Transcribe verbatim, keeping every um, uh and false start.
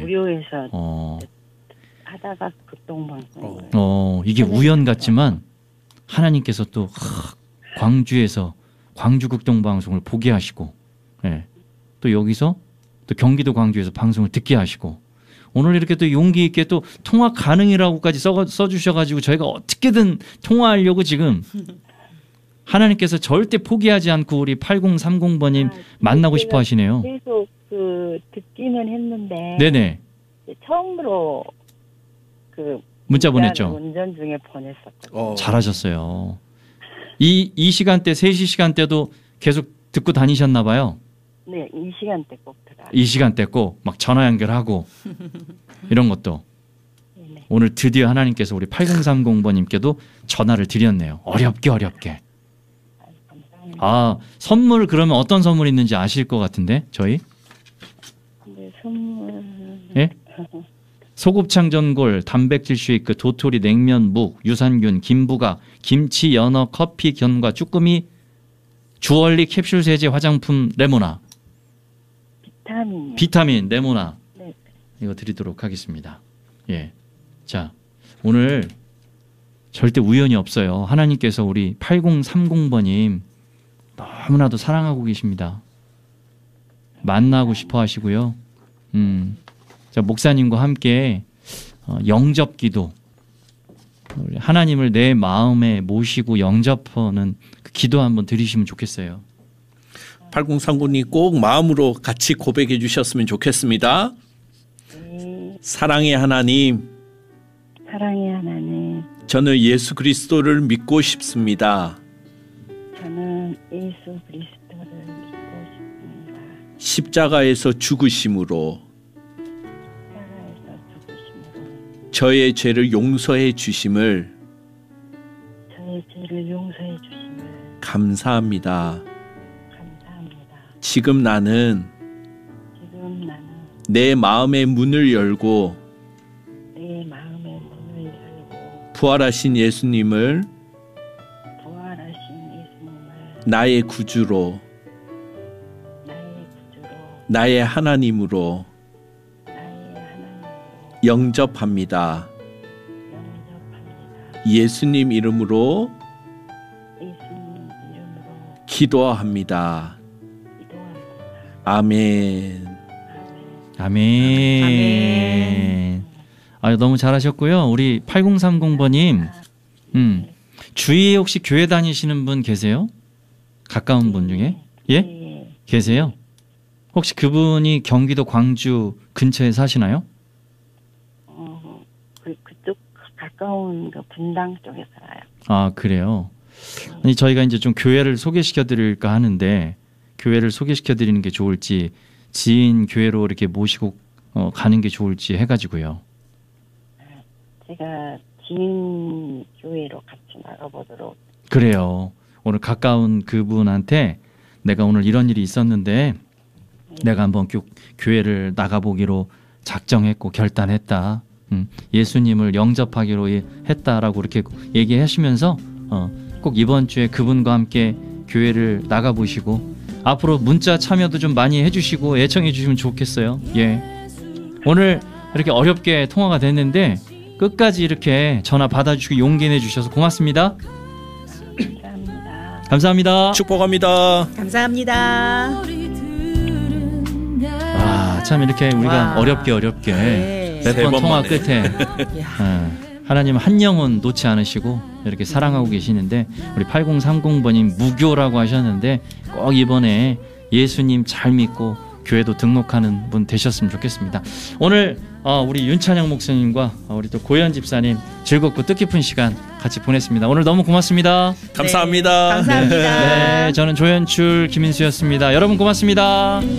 무료에서 어. 하다가 극동방송. 어. 어, 이게 우연 같지만 하나님께서 또 하, 광주에서 광주 극동방송을 보게 하시고, 예. 또 여기서 또 경기도 광주에서 방송을 듣게 하시고, 오늘 이렇게 또 용기 있게 또 통화 가능이라고까지 써, 써주셔가지고 저희가 어떻게든 통화하려고 지금 하나님께서 절대 포기하지 않고 우리 팔공삼공 번님 아, 만나고 싶어 하시네요. 계속 그 듣기는 했는데 네네. 처음으로 그 문자 보냈죠. 운전 중에 보냈었거든요. 어. 잘하셨어요. 이, 이 시간대, 세 시 시간대도 계속 듣고 다니셨나 봐요. 네, 이 시간대 꼭 들어요. 이 시간대 꼭 막 전화 연결하고 이런 것도 네. 오늘 드디어 하나님께서 우리 팔공삼공 번님께도 전화를 드렸네요. 어렵게 어렵게. 감사합니다. 아, 선물 그러면 어떤 선물 있는지 아실 것 같은데 저희? 네, 선물. 예? 소곱창 전골, 단백질 쉐이크, 도토리 냉면 묵, 유산균, 김부각, 김치, 연어, 커피, 견과, 쭈꾸미, 주얼리 캡슐 세제 화장품 레모나, 비타민. 비타민 레모나 네. 이거 드리도록 하겠습니다. 예, 자 오늘 절대 우연이 없어요. 하나님께서 우리 팔공삼공 번님 너무나도 사랑하고 계십니다. 만나고 싶어 하시고요. 음, 자 목사님과 함께 어, 영접기도, 우리 하나님을 내 마음에 모시고 영접하는 그 기도 한번 드리시면 좋겠어요. 팔공삼공님 꼭 마음으로 같이 고백해 주셨으면 좋겠습니다. 네, 사랑의 하나님, 사랑의 하나님, 저는 예수 그리스도를 믿고 싶습니다. 저는 예수 그리스도를 믿고 싶습니다. 십자가에서 죽으심으로 십자가에서 죽으심으로 저의 죄를 용서해 주심을 저의 죄를 용서해 주심을 감사합니다. 감사합니다. 지금 나는 지금 나는 내 마음의 문을 열고 내 마음의 문을 열고 부활하신 예수님을 부활하신 예수님을 나의 구주로, 나의 구주로, 나의 하나님으로 나의 하나님으로 영접합니다. 영접합니다. 예수님 이름으로 예수님 이름으로 기도합니다. 기도합니다. 아멘. 아멘. 아멘. 아유, 너무 잘하셨고요. 우리 팔공삼공 번님, 음, 주위에 혹시 교회 다니시는 분 계세요? 가까운 분 중에? 예? 네. 계세요? 혹시 그분이 경기도 광주 근처에 사시나요? 어, 그, 그쪽 가까운 그 분당 쪽에 살아요. 아, 그래요. 아니, 저희가 이제 좀 교회를 소개시켜 드릴까 하는데, 교회를 소개시켜 드리는 게 좋을지, 지인 교회로 이렇게 모시고 어, 가는 게 좋을지 해가지고요. 제가 지인 교회로 같이 나가보도록. 그래요. 오늘 가까운 그분한테 내가 오늘 이런 일이 있었는데 내가 한번 교, 교회를 나가보기로 작정했고 결단했다. 음, 예수님을 영접하기로 했다라고 이렇게 얘기하시면서 어, 꼭 이번 주에 그분과 함께 교회를 나가보시고 앞으로 문자 참여도 좀 많이 해주시고 애청해 주시면 좋겠어요. 예. 오늘 이렇게 어렵게 통화가 됐는데 끝까지 이렇게 전화 받아주시고 용기 내주셔서 고맙습니다. 감사합니다. 감사합니다. 축복합니다. 감사합니다. 아, 참 이렇게 우리가 와. 어렵게 어렵게 네. 몇 세 번 번 통화 만에. 끝에 야. 어, 하나님 한 영혼 놓지 않으시고 이렇게 사랑하고 계시는데 우리 팔공삼공 번님 무교라고 하셨는데 꼭 이번에 예수님 잘 믿고 교회도 등록하는 분 되셨으면 좋겠습니다. 오늘 어, 우리 윤찬영 목사님과 우리 또 고현 집사님 즐겁고 뜻깊은 시간 같이 보냈습니다. 오늘 너무 고맙습니다. 감사합니다. 네. 감사합니다. 네, 저는 조현출 김인수였습니다. 여러분 고맙습니다.